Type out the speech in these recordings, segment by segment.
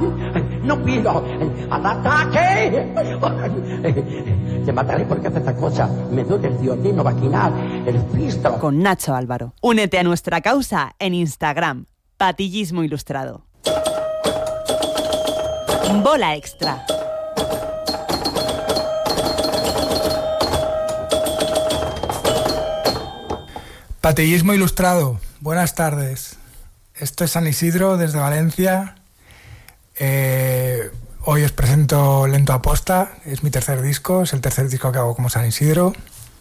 no pido al ataque. Te mataré porque haces esta cosa. Me duele el duodeno vaginal, el fistro. Con Nacho Álvaro. Únete a nuestra causa en Instagram. Patillismo Ilustrado. Bola Extra. Patillismo Ilustrado, buenas tardes. Esto es San Isidro desde Valencia. Hoy os presento Lento Aposta, es mi tercer disco, es el tercer disco que hago como San Isidro.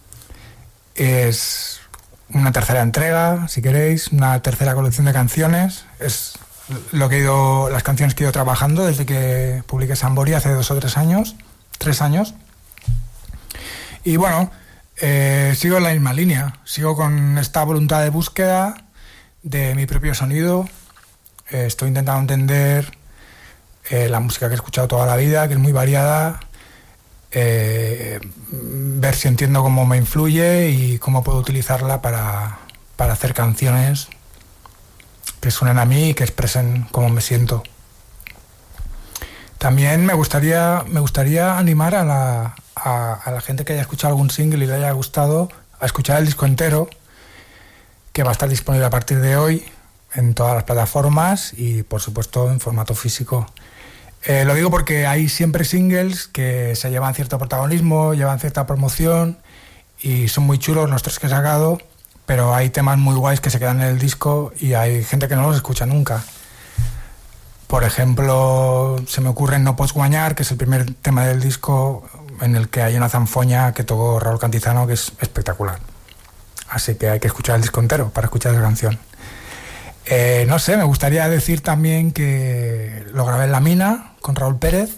Es una tercera entrega, si queréis, una tercera colección de canciones. Es lo que las canciones que he ido trabajando desde que publiqué Sambori hace 2 o 3 años. 3 años. Y bueno, sigo en la misma línea, sigo con esta voluntad de búsqueda de mi propio sonido. Estoy intentando entender la música que he escuchado toda la vida, que es muy variada, ver si entiendo cómo me influye y cómo puedo utilizarla para hacer canciones que suenen a mí y que expresen cómo me siento. También me gustaría animar a la gente que haya escuchado algún single y le haya gustado a escuchar el disco entero, que va a estar disponible a partir de hoy en todas las plataformas y por supuesto en formato físico. Lo digo porque hay siempre singles que se llevan cierto protagonismo, llevan cierta promoción y son muy chulos los 3 que he sacado, pero hay temas muy guays que se quedan en el disco y hay gente que no los escucha nunca. Por ejemplo, se me ocurre No Pots Guanyar, que es el primer tema del disco en el que hay una zanfoña que tocó Raúl Cantizano, que es espectacular. Así que hay que escuchar el disco entero para escuchar esa canción. No sé, me gustaría decir también que lo grabé en La Mina con Raúl Pérez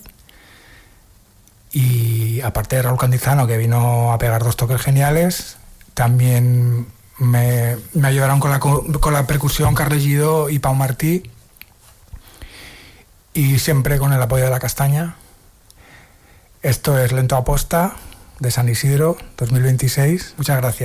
y aparte de Raúl Cantizano, que vino a pegar 2 toques geniales, también me ayudaron con la percusión Carles Guidó y Pau Martí y siempre con el apoyo de La Castaña. Esto es Lento Aposta de San Isidro 2026. Muchas gracias.